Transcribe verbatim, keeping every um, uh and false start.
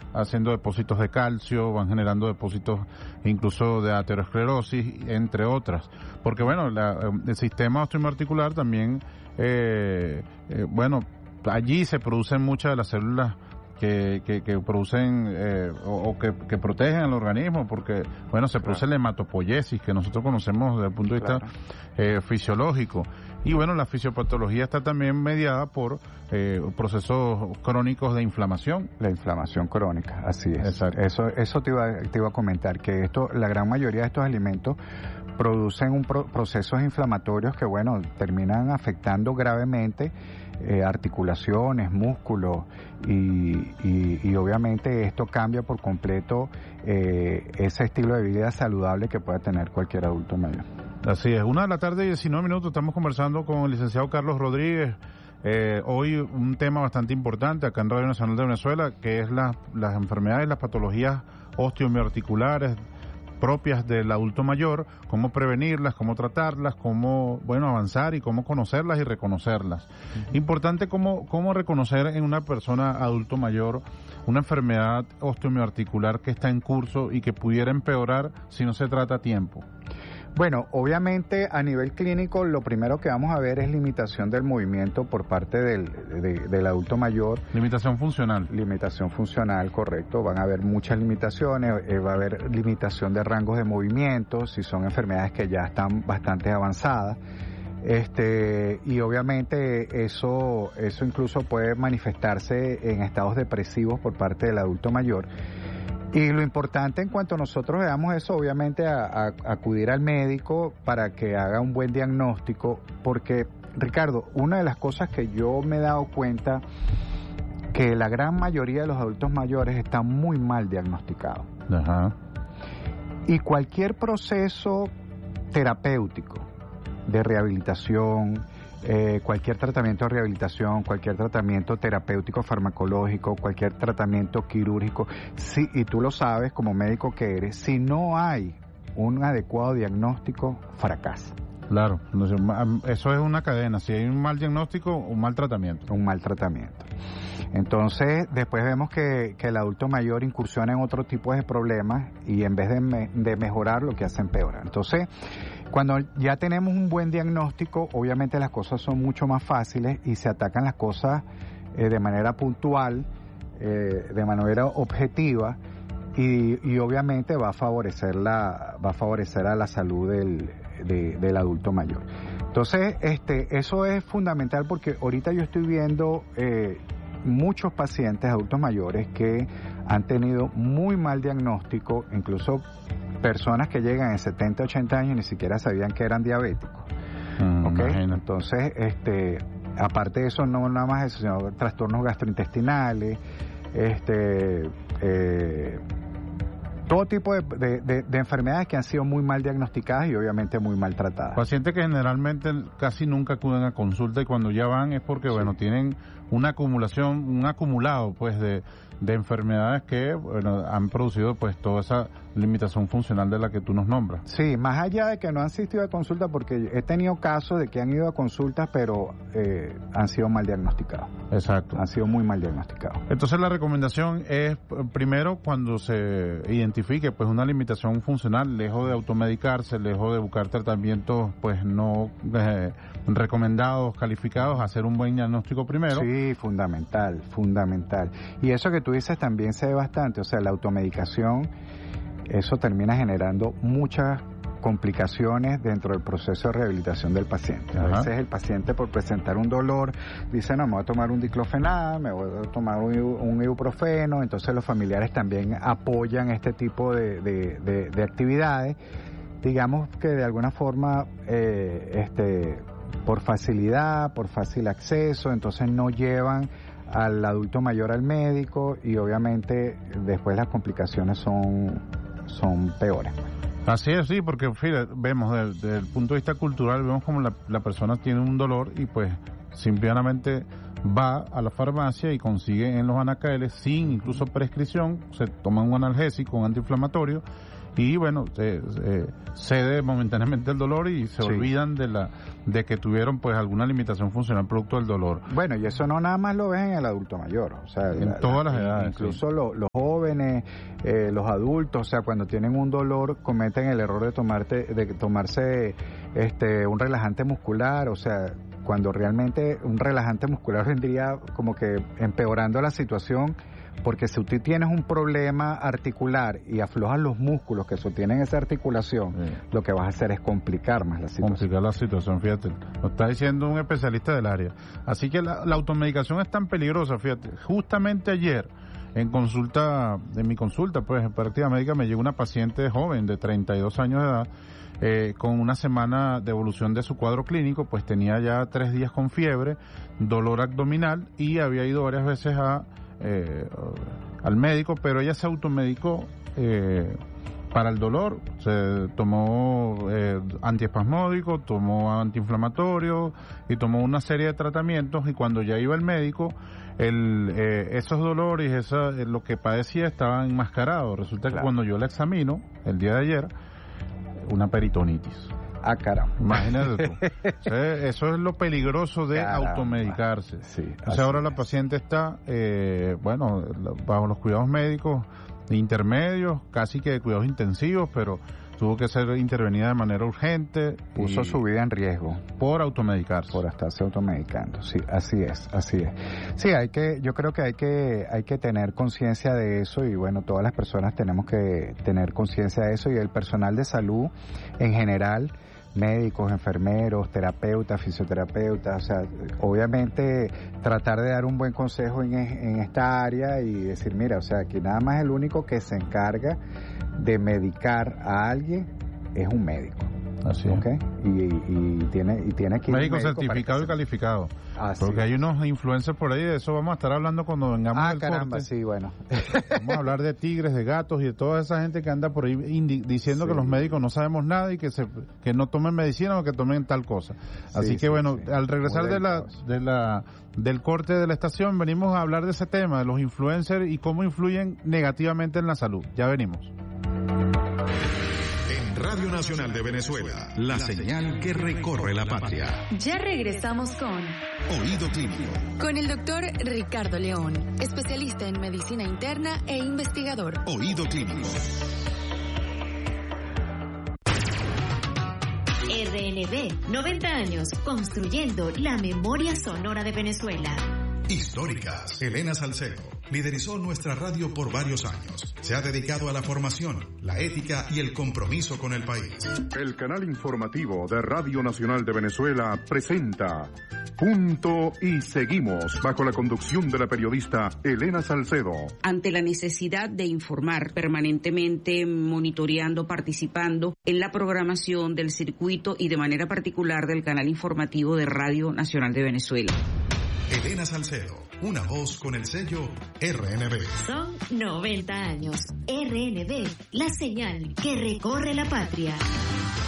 haciendo depósitos de calcio, van generando depósitos incluso de aterosclerosis, entre otras. Porque bueno, la, el sistema osteoarticular también, eh, eh, bueno, allí se producen muchas de las células que, que, que producen eh, o, o que, que protegen al organismo, porque bueno, se produce claro. la hematopoiesis, que nosotros conocemos desde el punto de vista claro. eh, fisiológico. Y bueno, la fisiopatología está también mediada por eh, procesos crónicos de inflamación. La inflamación crónica, así es. Exacto. Eso, eso te iba, te iba a comentar, que esto, la gran mayoría de estos alimentos producen un pro, procesos inflamatorios que bueno, terminan afectando gravemente Eh, articulaciones, músculos y, y, y obviamente esto cambia por completo eh, ese estilo de vida saludable que pueda tener cualquier adulto mayor. Así es, una de la tarde y diecinueve minutos, estamos conversando con el licenciado Carlos Rodríguez. Eh, hoy un tema bastante importante acá en Radio Nacional de Venezuela, que es la, las enfermedades, las patologías osteomioarticulares propias del adulto mayor, cómo prevenirlas, cómo tratarlas, cómo, bueno, avanzar y cómo conocerlas y reconocerlas. Uh-huh. Importante cómo, cómo reconocer en una persona adulto mayor una enfermedad osteomioarticular que está en curso y que pudiera empeorar si no se trata a tiempo. Bueno, obviamente a nivel clínico lo primero que vamos a ver es limitación del movimiento por parte del, de, del adulto mayor. Limitación funcional. Limitación funcional, correcto. Van a haber muchas limitaciones, eh, va a haber limitación de rangos de movimiento, si son enfermedades que ya están bastante avanzadas. Este, y obviamente eso, eso incluso puede manifestarse en estados depresivos por parte del adulto mayor. Y lo importante en cuanto nosotros veamos eso, obviamente a, a, acudir al médico para que haga un buen diagnóstico, porque Ricardo, una de las cosas que yo me he dado cuenta, que la gran mayoría de los adultos mayores están muy mal diagnosticados. Ajá. Y cualquier proceso terapéutico de rehabilitación, Eh, cualquier tratamiento de rehabilitación, cualquier tratamiento terapéutico farmacológico, cualquier tratamiento quirúrgico, si, y tú lo sabes como médico que eres, si no hay un adecuado diagnóstico, fracasa. Claro, eso es una cadena, si hay un mal diagnóstico, un mal tratamiento. Un mal tratamiento. Entonces, después vemos que, que el adulto mayor incursiona en otro tipo de problemas y en vez de, me, de mejorar, lo que hace empeora. Entonces, cuando ya tenemos un buen diagnóstico, obviamente las cosas son mucho más fáciles y se atacan las cosas eh, de manera puntual, eh, de manera objetiva y, y obviamente va a favorecer la, va a favorecer a la salud del, de, del adulto mayor. Entonces, este, eso es fundamental porque ahorita yo estoy viendo eh, muchos pacientes adultos mayores que han tenido muy mal diagnóstico, incluso personas que llegan en setenta, ochenta años y ni siquiera sabían que eran diabéticos. Mm, ¿Okay? Imagino. Entonces, este, aparte de eso, no nada más eso, sino trastornos gastrointestinales, este, eh, todo tipo de, de, de, de enfermedades que han sido muy mal diagnosticadas y obviamente muy mal tratadas. Pacientes que generalmente casi nunca acuden a consulta y cuando ya van es porque, sí. bueno, tienen una acumulación, un acumulado, pues, de, de enfermedades que, bueno, han producido, pues, toda esa limitación funcional de la que tú nos nombras. Sí, más allá de que no han asistido a consulta, porque he tenido casos de que han ido a consultas, pero eh, han sido mal diagnosticados. Exacto. Han sido muy mal diagnosticados. Entonces la recomendación es, primero, cuando se identifique, pues, una limitación funcional, lejos de automedicarse, lejos de buscar tratamientos, pues, no eh, recomendados, calificados, hacer un buen diagnóstico primero. Sí, fundamental, fundamental. Y eso que tú dices también se ve bastante, o sea, la automedicación, eso termina generando muchas complicaciones dentro del proceso de rehabilitación del paciente. A veces el paciente, por presentar un dolor, dice, no, me voy a tomar un diclofenac, me voy a tomar un, un ibuprofeno. Entonces los familiares también apoyan este tipo de, de, de, de actividades, digamos que de alguna forma eh, este por facilidad, por fácil acceso, entonces no llevan al adulto mayor al médico y obviamente después las complicaciones son, son peores. Así es, sí, porque fíjate, vemos desde, desde el punto de vista cultural, vemos como la, la persona tiene un dolor y pues simplemente va a la farmacia y consigue en los anaqueles sin incluso prescripción, se toma un analgésico, un antiinflamatorio y bueno, eh, eh, cede momentáneamente el dolor y se sí. olvidan de la de que tuvieron pues alguna limitación funcional producto del dolor. Bueno, y eso no nada más lo ven en el adulto mayor, o sea, en la, todas la, las edades. Incluso sí. los, los jóvenes, eh, los adultos, o sea, cuando tienen un dolor cometen el error de tomarte, de tomarse este un relajante muscular, o sea, cuando realmente un relajante muscular vendría como que empeorando la situación, porque si tú tienes un problema articular y aflojas los músculos que sostienen esa articulación, sí. lo que vas a hacer es complicar más la situación. Complicar la situación, fíjate. Lo está diciendo un especialista del área. Así que la, la automedicación es tan peligrosa, fíjate. Justamente ayer, en consulta, en mi consulta, pues en práctica médica, me llegó una paciente joven de treinta y dos años de edad, eh, con una semana de evolución de su cuadro clínico, pues tenía ya tres días con fiebre, dolor abdominal y había ido varias veces a Eh, al médico, pero ella se automedicó eh, para el dolor, se tomó eh, antiespasmódico, tomó antiinflamatorio y tomó una serie de tratamientos, y cuando ya iba al médico, el, eh, esos dolores, esa, eh, lo que padecía estaban enmascarados. Resulta claro. que cuando yo la examino el día de ayer, una peritonitis. Ah, caramba. Imagínate tú. O sea, eso es lo peligroso de caramba. automedicarse. Sí, o sea, ahora es. la paciente está, eh, bueno, bajo los cuidados médicos intermedios, casi que de cuidados intensivos, pero tuvo que ser intervenida de manera urgente. Puso su vida en riesgo. Por automedicarse. Por estarse automedicando, sí, así es, así es. Sí, hay que, yo creo que hay que, hay que tener conciencia de eso, y bueno, todas las personas tenemos que tener conciencia de eso, y el personal de salud en general, médicos, enfermeros, terapeutas, fisioterapeutas, o sea, obviamente tratar de dar un buen consejo en, en esta área y decir, mira, o sea, que nada más el único que se encarga de medicar a alguien es un médico. Así ¿okay? es. Y, y tiene y tiene que médico, médico certificado y calificado. Así porque es. hay unos influencers por ahí, de eso vamos a estar hablando cuando vengamos ah, del caramba, corte. sí, bueno. Vamos a hablar de tigres, de gatos y de toda esa gente que anda por ahí indi- diciendo sí. que los médicos no sabemos nada y que se que no tomen medicina o que tomen tal cosa. Así sí, que sí, bueno, sí. al regresar de la de la del corte de la estación, venimos a hablar de ese tema, de los influencers y cómo influyen negativamente en la salud. Ya venimos. Radio Nacional de Venezuela, la señal que recorre la patria. Ya regresamos con Oído Clínico, con el doctor Ricardo León, especialista en medicina interna e investigador. Oído Clínico. R N B, noventa años, construyendo la memoria sonora de Venezuela. Históricas. Elena Salcedo liderizó nuestra radio por varios años. Se ha dedicado a la formación, la ética y el compromiso con el país. El canal informativo de Radio Nacional de Venezuela presenta Punto y Seguimos, bajo la conducción de la periodista Elena Salcedo. Ante la necesidad de informar permanentemente, monitoreando, participando en la programación del circuito y de manera particular del canal informativo de Radio Nacional de Venezuela. Elena Salcedo, una voz con el sello R N B. Son noventa años. R N B, la señal que recorre la patria.